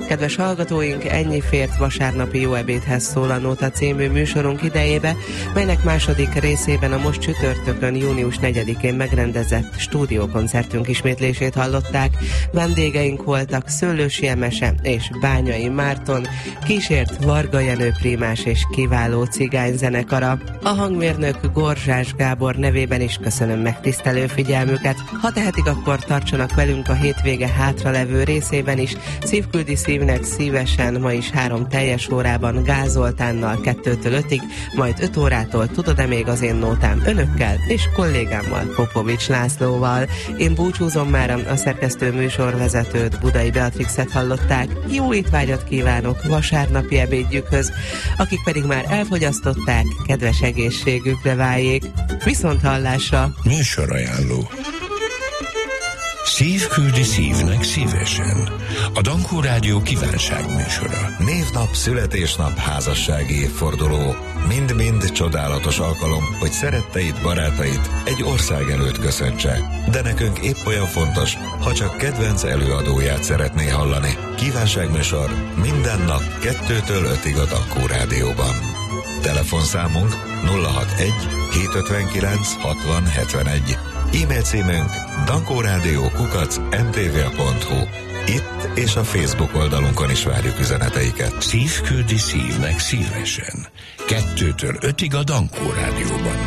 Kedves hallgatóink, ennyi fért vasárnapi Jó ebédhez szól a Nóta című műsorunk idejébe, melynek második részében a most csütörtökön, június 4-én megrendezett stúdiókoncertünk ismétlését hallották. Vendégeink voltak Szőlősi Emese és Bányai Márton, kísért Varga Jenő prímás és kiváló cigányzenekara. A hangmérnök Gorzsás Gábor nevében is köszönöm megtisztelő figyelmüket. Ha tehetik, akkor tartsanak velünk a hétvége hátralevő részében is. Szívküldi szívnek szívesen ma is 3 teljes órában Gál Zoltánnal 2-től 5-ig, majd 5 órától Tudod-e még az én nótám önökkel és kollégámmal, Popovics Lászlóval. Én búcsúzom már, a szerkesztő műsorvezetőt, Budai Beatrixet hallották. Jó étvágyat kívánok vasárnapi ebédjükhöz, akik pedig már elfogyasztották, kedves egészségükre váljék. Viszont hallásra! Műsorajánló. Szívküldi szívnek szívesen. A Dankó Rádió kívánságműsora. Névnap, születésnap, házassági évforduló. Mind-mind csodálatos alkalom, hogy szeretteid, barátait egy ország előtt köszöntse. De nekünk épp olyan fontos, ha csak kedvenc előadóját szeretné hallani. Kívánságműsor minden nap 2-től 5-ig a Dankó Rádióban. Telefonszámunk 061 759 60 71. E-mail címünk dankoradio@mtva.hu. Itt és a Facebook oldalunkon is várjuk üzeneteiket. Szívküldi szívnek szívesen. 2-től 5-ig a Dankó Rádióban.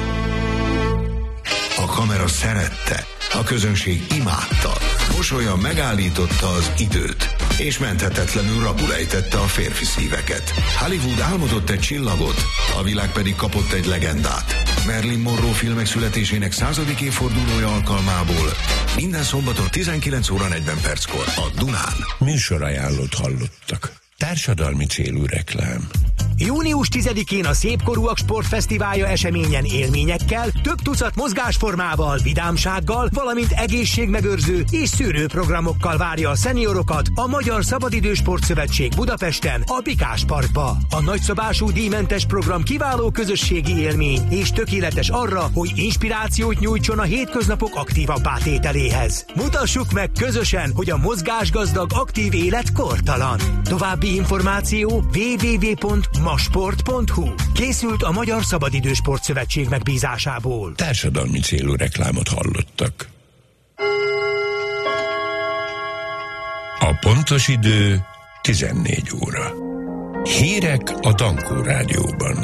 A kamera szerette, a közönség imádta, mosolya megállította az időt, és menthetetlenül rabul ejtette a férfi szíveket. Hollywood álmodott egy csillagot, a világ pedig kapott egy legendát. Marilyn Monroe filmek születésének 100. évfordulója alkalmából minden szombaton 19 óra 40 perckor a Dunán. Műsorajánlót hallottak. Társadalmi célú reklám. Június 10-én a Szépkorúak Sportfesztiválja eseményen élményekkel, több tucat mozgásformával, vidámsággal, valamint egészségmegőrző és szűrőprogramokkal várja a szeniorokat a Magyar Szabadidősport Szövetség Budapesten, a Pikás Parkba. A nagyszabású díjmentes program kiváló közösségi élmény és tökéletes arra, hogy inspirációt nyújtson a hétköznapok aktívabbá tételéhez. Mutassuk meg közösen, hogy a mozgásgazdag aktív élet kortalan. További információ www.masport.hu. Készült a Magyar Szabadidősport Szövetség megbízásából. Társadalmi célú reklámot hallottak. A pontos idő 14 óra. Hírek a Dankó Rádióban.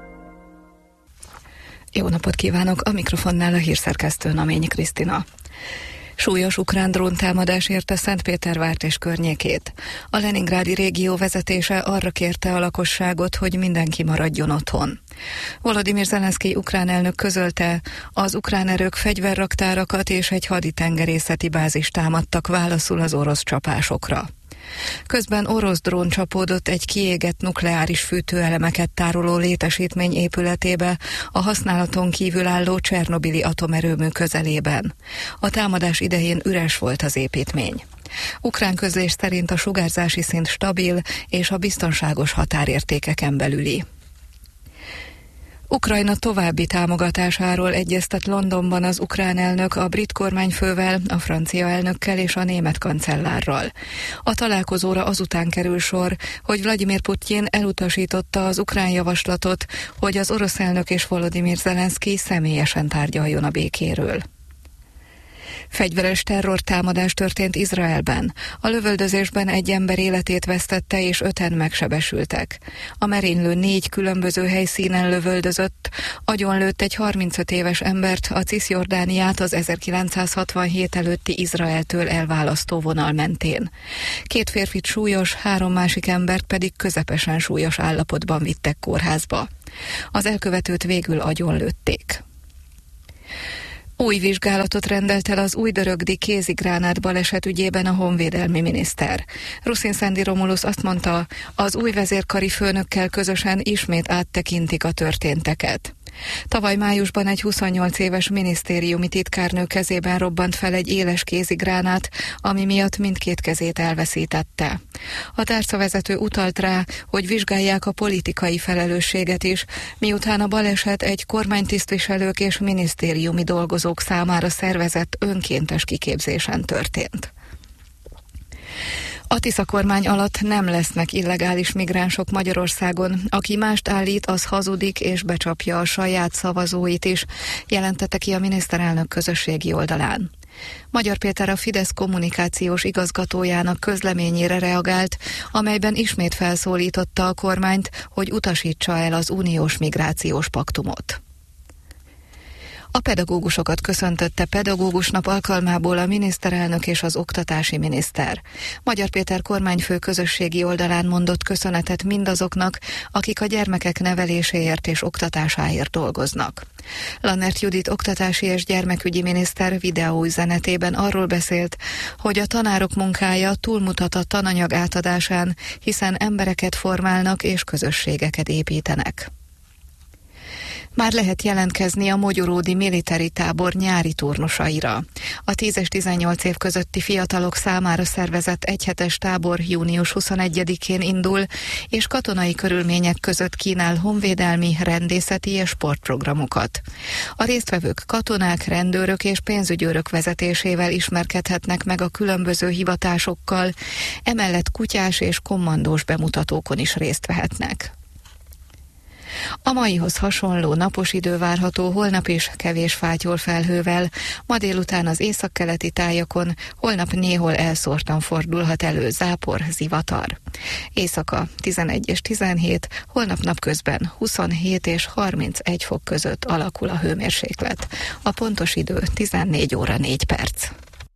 Jó napot kívánok! A mikrofonnál a hírszerkesztő Naményi Krisztina. Súlyos ukrán dróntámadás érte Szentpétervárt és környékét. A leningrádi régió vezetése arra kérte a lakosságot, hogy mindenki maradjon otthon. Volodymyr Zelenszkij ukrán elnök közölte, az ukrán erők fegyverraktárakat és egy haditengerészeti bázist támadtak válaszul az orosz csapásokra. Közben orosz drón csapódott egy kiégett nukleáris fűtőelemeket tároló létesítmény épületébe a használaton kívül álló Csernobili atomerőmű közelében. A támadás idején üres volt az építmény. Ukrán közlés szerint a sugárzási szint stabil és a biztonságos határértékeken belüli. Ukrajna további támogatásáról egyeztet Londonban az ukrán elnök a brit kormányfővel, a francia elnökkel és a német kancellárral. A találkozóra azután kerül sor, hogy Vladimir Putyin elutasította az ukrán javaslatot, hogy az orosz elnök és Volodymyr Zelenszkij személyesen tárgyaljon a békéről. Fegyveres terrortámadás történt Izraelben. A lövöldözésben egy ember életét vesztette és 5-en megsebesültek. A merénylő 4 különböző helyszínen lövöldözött, agyonlőtt egy 35 éves embert a Cisjordániát az 1967 előtti Izraeltől elválasztó vonal mentén. 2 férfit súlyos, 3 másik embert pedig közepesen súlyos állapotban vittek kórházba. Az elkövetőt végül agyonlőtték. Új vizsgálatot rendelt el az újdörögdi kézigránát baleset ügyében a honvédelmi miniszter. Ruszin Szendi Romulus azt mondta, az új vezérkari főnökkel közösen ismét áttekintik a történteket. Tavaly májusban egy 28 éves minisztériumi titkárnő kezében robbant fel egy éles kézigránát, ami miatt mindkét kezét elveszítette. A tárcavezető utalt rá, hogy vizsgálják a politikai felelősséget is, miután a baleset egy kormánytisztviselők és minisztériumi dolgozók számára szervezett önkéntes kiképzésen történt. A Tisza kormány alatt nem lesznek illegális migránsok Magyarországon. Aki mást állít, az hazudik és becsapja a saját szavazóit is, jelentette ki a miniszterelnök közösségi oldalán. Magyar Péter a Fidesz kommunikációs igazgatójának közleményére reagált, amelyben ismét felszólította a kormányt, hogy utasítsa el az uniós migrációs paktumot. A pedagógusokat köszöntötte pedagógusnap alkalmából a miniszterelnök és az oktatási miniszter. Magyar Péter kormányfő közösségi oldalán mondott köszönetet mindazoknak, akik a gyermekek neveléséért és oktatásáért dolgoznak. Lannert Judit oktatási és gyermekügyi miniszter videóüzenetében arról beszélt, hogy a tanárok munkája túlmutat a tananyag átadásán, hiszen embereket formálnak és közösségeket építenek. Már lehet jelentkezni a Mogyoródi Military Tábor nyári turnusaira. A 10 és 18 év közötti fiatalok számára szervezett egyhetes tábor június 21-én indul, és katonai körülmények között kínál honvédelmi, rendészeti és sportprogramokat. A résztvevők katonák, rendőrök és pénzügyőrök vezetésével ismerkedhetnek meg a különböző hivatásokkal, emellett kutyás és kommandós bemutatókon is részt vehetnek. A maihoz hasonló napos idő várható holnap is, kevés fátyol felhővel, ma délután az északkeleti tájakon, holnap néhol elszórtan fordulhat elő zápor, zivatar. Éjszaka 11 és 17, holnap napközben 27 és 31 fok között alakul a hőmérséklet. A pontos idő 14 óra 4 perc.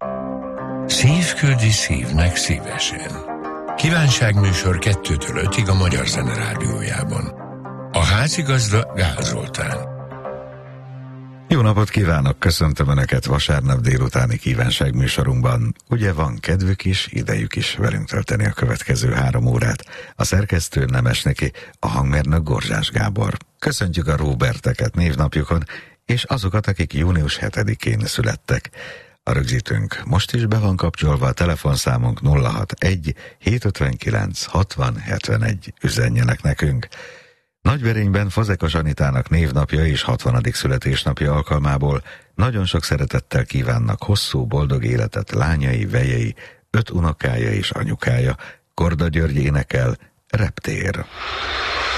Szívküldi szívnek szívesen. Kívánságműsor 2-től 5-ig a Magyar Zene Rádiójában. A házigazda Gál Zoltán. Jó napot kívánok, köszöntöm Önöket vasárnap délutáni kívánságműsorunkban. Ugye van kedvük is, idejük is velünk tölteni a következő 3 órát. A szerkesztő Nemesneki, a hangmérnök Gorzsás Gábor. Köszöntjük a Róberteket névnapjukon, és azokat, akik június 7-én születtek. A rögzítőnk most is be van kapcsolva, a telefonszámunk 061 759 60 71, üzenjenek nekünk. Nagyverényben Fazekas Anitának névnapja és 60. születésnapja alkalmából nagyon sok szeretettel kívánnak hosszú, boldog életet lányai, vejei, 5 unokája és anyukája. Korda György énekel, Reptér.